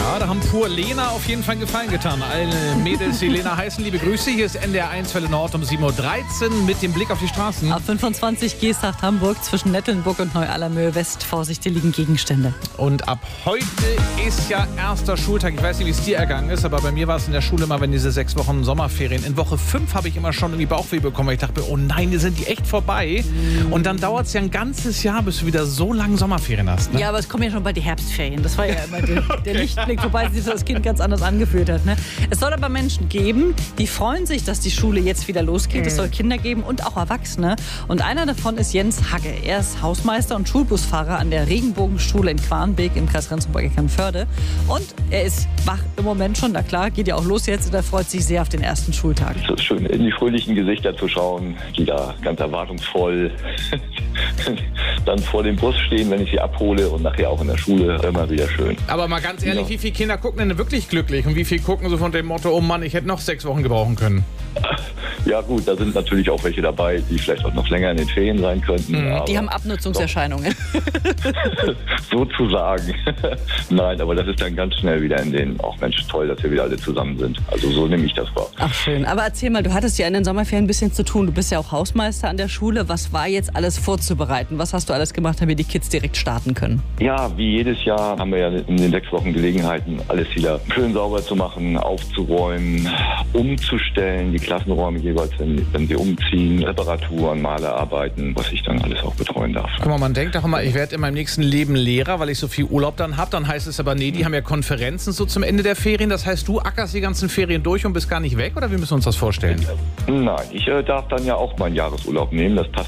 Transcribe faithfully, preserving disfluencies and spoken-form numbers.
Ja, da haben pur Lena auf jeden Fall einen Gefallen getan. Alle Mädels, die Lena heißen, liebe Grüße. Hier ist N D R eins Welle Nord um sieben Uhr dreizehn mit dem Blick auf die Straßen. Auf fünfundzwanzig Geesthacht Hamburg zwischen Nettelnburg und Neu-Allermöhe West. Vorsicht, hier liegen Gegenstände. Und ab heute ist ja erster Schultag. Ich weiß nicht, wie es dir ergangen ist, aber bei mir war es in der Schule immer, wenn diese sechs Wochen Sommerferien. In Woche fünf habe ich immer schon irgendwie Bauchweh bekommen, weil ich dachte, oh nein, sind die echt vorbei. Mhm. Und dann dauert es ja ein ganzes Jahr, bis du wieder so lange Sommerferien hast. Ne? Ja, aber es kommen ja schon bald die Herbstferien. Das war ja immer der, okay. der Lichtblick, wobei sich das Kind ganz anders angefühlt hat. Ne? Es soll aber Menschen geben, die freuen sich, dass die Schule jetzt wieder losgeht. Mhm. Es soll Kinder geben und auch Erwachsene. Und einer davon ist Jens Hagge. Er ist Hausmeister und Schulbusfahrer an der Regenbogenschule in Quarnbeek im Kreis Rendsburg-Eckernförde. Und er ist wach im Moment schon. Na klar, geht ja auch los jetzt und er freut sich sehr auf den ersten Schultag. Es ist schön, in die fröhlichen Gesichter zu schauen, die da ganz erwartungsvoll dann vor dem Bus stehen, wenn ich sie abhole und nachher auch in der Schule. Immer wieder schön. Aber mal ganz ehrlich, ja. Wie viele Kinder gucken denn wirklich glücklich und wie viele gucken so von dem Motto, oh Mann, ich hätte noch sechs Wochen gebrauchen können? Ja gut, da sind natürlich auch welche dabei, die vielleicht auch noch länger in den Ferien sein könnten. Mhm, die haben Abnutzungserscheinungen. Sozusagen. Nein, aber das ist dann ganz schnell wieder in den, auch Mensch, toll, dass wir wieder alle zusammen sind. Also so nehme ich das wahr. Ach schön, aber erzähl mal, du hattest ja in den Sommerferien ein bisschen zu tun. Du bist ja auch Hausmeister an der Schule. Was war jetzt alles vorzubereiten? Was hast du alles gemacht, damit die Kids direkt starten können? Ja, wie jedes Jahr haben wir ja in den sechs Wochen Gelegenheiten, alles wieder schön sauber zu machen, aufzuräumen, umzustellen, die Klassenräume jeweils, wenn, wenn sie umziehen, Reparaturen, Malerarbeiten, was ich dann alles auch betreuen darf. Guck mal, man denkt doch immer, ich werde in meinem nächsten Leben Lehrer, weil ich so viel Urlaub dann habe. Dann heißt es aber, nee, die haben ja Konferenzen so zum Ende der Ferien. Das heißt, du ackerst die ganzen Ferien durch und bist gar nicht weg? Oder wie müssen wir uns das vorstellen? Nein, ich äh, darf dann ja auch meinen Jahresurlaub nehmen. Das passt